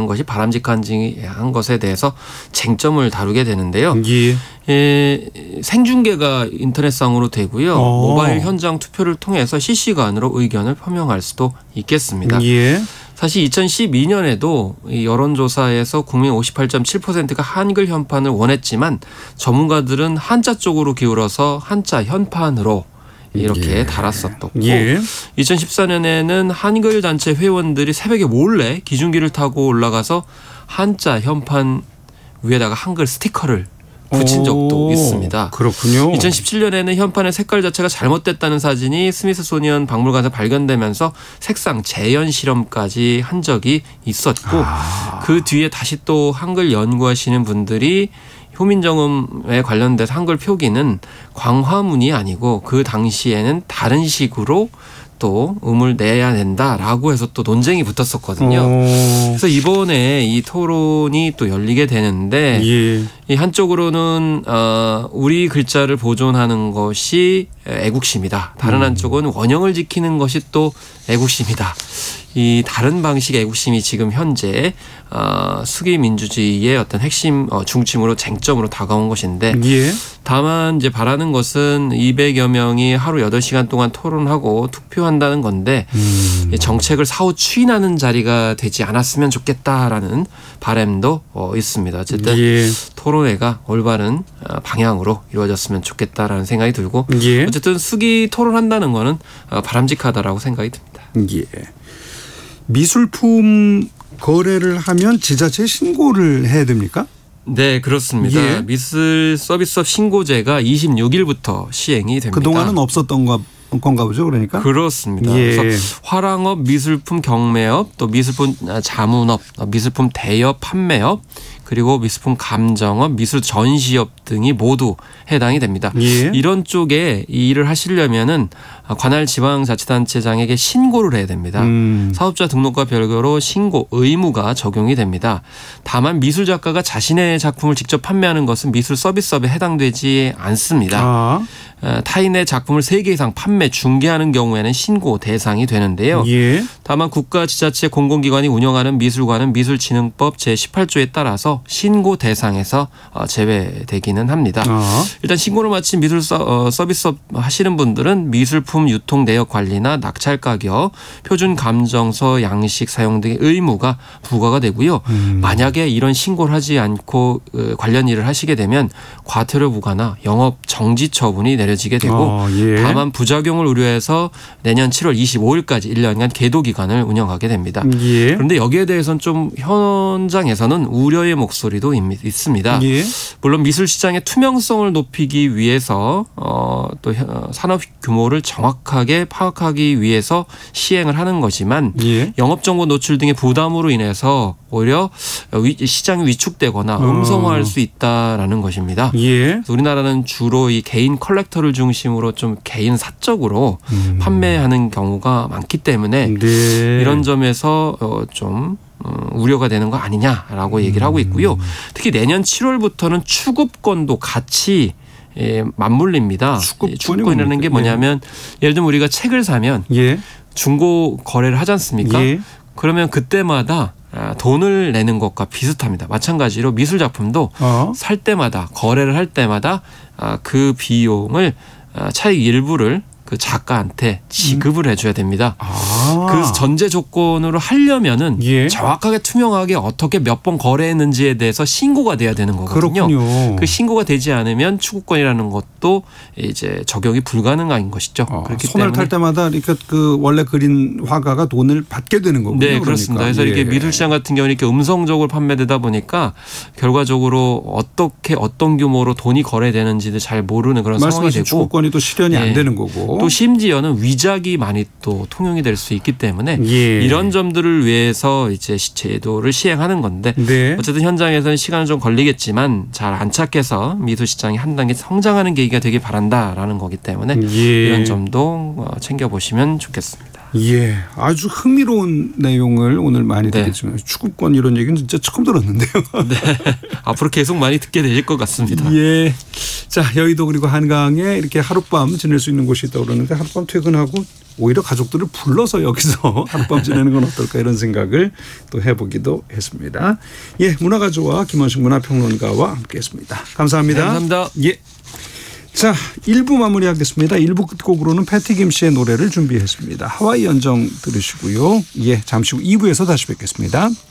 것이 바람직한지 한 것에 대해서 쟁점을 다루게 되는데요. 생중계가 인터넷상으로 되고요. 모바일 현장 투표를 통해서 실시간으로 의견을 표명할 수도 있겠습니다. 사실 2012년에도 이 여론조사에서 국민 58.7%가 한글 현판을 원했지만 전문가들은 한자 쪽으로 기울어서 한자 현판으로 이렇게 달았었고 2014년에는 한글 단체 회원들이 새벽에 몰래 기중기를 타고 올라가서 한자 현판 위에다가 한글 스티커를 붙인 적도 있습니다. 그렇군요. 2017년에는 현판의 색깔 자체가 잘못됐다는 사진이 스미소니언 박물관에서 발견되면서 색상 재현 실험까지 한 적이 있었고 그 뒤에 다시 또 한글 연구하시는 분들이 효민정음에 관련돼서 한글 표기는 광화문이 아니고 그 당시에는 다른 식으로 또 음을 내야 된다라고 해서 또 논쟁이 붙었었거든요. 그래서 이번에 이 토론이 또 열리게 되는데 이 한쪽으로는 우리 글자를 보존하는 것이 애국심이다. 다른 한쪽은 원형을 지키는 것이 또 애국심이다. 이 다른 방식의 애국심이 지금 현재 수기 민주주의의 어떤 핵심 중심으로 쟁점으로 다가온 것인데 다만 이제 바라는 것은 200여 명이 하루 8시간 동안 토론하고 투표한다는 건데 정책을 사후 추인하는 자리가 되지 않았으면 좋겠다라는 바람도 있습니다. 어쨌든 토론회가 올바른 방향으로 이루어졌으면 좋겠다라는 생각이 들고 어쨌든 수기 토론한다는 거는 바람직하다라고 생각이 듭니다. 미술품 거래를 하면 지자체에 신고를 해야 됩니까? 네, 그렇습니다. 미술 서비스업 신고제가 26일부터 시행이 됩니다. 그동안은 없었던 건가 보죠, 그러니까? 그렇습니다. 그래서 화랑업, 미술품 경매업, 또 미술품 자문업, 미술품 대여 판매업, 그리고 미술품 감정업, 미술 전시업 등이 모두 해당이 됩니다. 이런 쪽에 이 일을 하시려면은 관할 지방자치단체장에게 신고를 해야 됩니다. 사업자 등록과 별개로 신고 의무가 적용이 됩니다. 다만 미술작가가 자신의 작품을 직접 판매하는 것은 미술 서비스업에 해당되지 않습니다. 타인의 작품을 3개 이상 판매, 중개하는 경우에는 신고 대상이 되는데요. 다만 국가, 지자체, 공공기관이 운영하는 미술관은 미술진흥법 제18조에 따라서 신고 대상에서 제외되기는 합니다. 일단 신고를 마친 미술 서비스업 하시는 분들은 미술품 유통 내역 관리나 낙찰 가격, 표준 감정서 양식 사용 등의 의무가 부과가 되고요. 만약에 이런 신고를 하지 않고 관련 일을 하시게 되면 과태료 부과나 영업 정지 처분이 내려지게 되고 다만 부작용을 우려해서 내년 7월 25일까지 1년간 계도 기간을 운영하게 됩니다. 그런데 여기에 대해서는 좀 현장에서는 우려의 목소리도 있습니다. 물론 미술 시장의 투명성을 높이기 위해서 또 산업 규모를 정확하게 파악하기 위해서 시행을 하는 거지만 영업정보 노출 등의 부담으로 인해서 오히려 시장이 위축되거나 음성화할 수 있다라는 것입니다. 그래서 우리나라는 주로 이 개인 컬렉터를 중심으로 좀 개인 사적으로 판매하는 경우가 많기 때문에 이런 점에서 좀 우려가 되는 거 아니냐라고 얘기를 하고 있고요. 특히 내년 7월부터는 추급권도 같이 맞물립니다. 추급권이라는 게 뭐냐면 예를 들면 우리가 책을 사면 중고 거래를 하지 않습니까? 그러면 그때마다 돈을 내는 것과 비슷합니다. 마찬가지로 미술 작품도 살 때마다 거래를 할 때마다 그 비용을 차익 일부를 그 작가한테 지급을 해줘야 됩니다. 그 전제 조건으로 하려면은 정확하게 투명하게 어떻게 몇 번 거래했는지에 대해서 신고가 돼야 되는 거거든요. 그렇군요. 그 신고가 되지 않으면 추구권이라는 것도 이제 적용이 불가능한 것이죠. 그렇기 손을 탈 때마다 그러니까 그 원래 그린 화가가 돈을 받게 되는 거군요. 네, 그렇습니다. 그래서 이렇게 미술시장 같은 경우는 이렇게 음성적으로 판매되다 보니까 결과적으로 어떻게 어떤 규모로 돈이 거래되는지도 잘 모르는 그런 상황이 되고 추구권이 또 실현이 안 되는 거고 또 심지어는 위작이 많이 또 통용이 될 수 있기 때문에 이런 점들을 위해서 이제 제도를 시행하는 건데 어쨌든 현장에서는 시간은 좀 걸리겠지만 잘 안착해서 미술 시장이 한 단계 성장하는 계기가 되길 바란다라는 거기 때문에 이런 점도 챙겨보시면 좋겠습니다. 아주 흥미로운 내용을 오늘 많이 듣겠지만 추구권 이런 얘기는 진짜 처음 들었는데요. 앞으로 계속 많이 듣게 되실 것 같습니다. 자, 여의도 그리고 한강에 이렇게 하룻밤 지낼 수 있는 곳이 있다고 그러는데 하룻밤 퇴근하고 오히려 가족들을 불러서 여기서 하룻밤 지내는 건 어떨까 이런 생각을 또 해보기도 했습니다. 예, 문화가조와 김원식 문화평론가와 함께했습니다. 감사합니다. 감사합니다. 예. 자, 1부 마무리하겠습니다. 1부 끝곡으로는 패티 김 씨의 노래를 준비했습니다. 하와이 연정 들으시고요. 예, 잠시 후 2부에서 다시 뵙겠습니다.